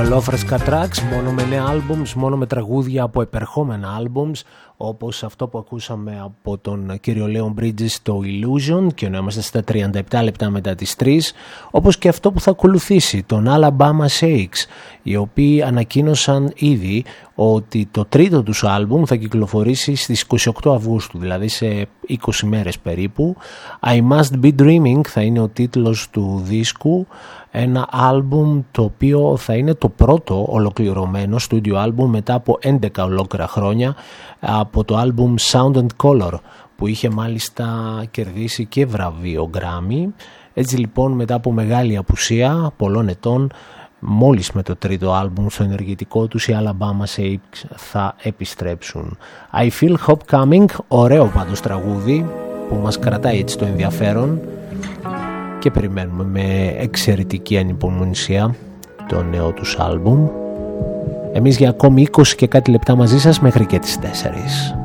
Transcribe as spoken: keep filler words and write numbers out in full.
ολόφρεσκα tracks, μόνο με νέα albums, μόνο με τραγούδια από επερχόμενα albums, όπως αυτό που ακούσαμε από τον κύριο Leon Bridges, το Illusion, και ενώ είμαστε στα τριάντα επτά λεπτά μετά τις τρεις, όπως και αυτό που θα ακολουθήσει, τον Alabama Shakes, οι οποίοι ανακοίνωσαν ήδη ότι το τρίτο τους άλμπουμ θα κυκλοφορήσει στις είκοσι οκτώ Αυγούστου, δηλαδή σε είκοσι μέρες περίπου. I Must Be Dreaming θα είναι ο τίτλος του δίσκου, ένα άλμπουμ το οποίο θα είναι το πρώτο ολοκληρωμένο στούντιο άλμπουμ μετά από έντεκα ολόκληρα χρόνια από το άλμπουμ Sound and Color, που είχε μάλιστα κερδίσει και βραβείο Grammy. Έτσι λοιπόν, μετά από μεγάλη απουσία πολλών ετών, μόλις με το τρίτο άλμπουμ στο ενεργητικό τους, οι Alabama Shakes θα επιστρέψουν. I Feel Hope Coming, ωραίο πάντως τραγούδι που μας κρατάει έτσι το ενδιαφέρον και περιμένουμε με εξαιρετική ανυπομονησία το νέο τους άλμπουμ. Εμείς για ακόμη είκοσι και κάτι λεπτά μαζί σας μέχρι και τις τέσσερις.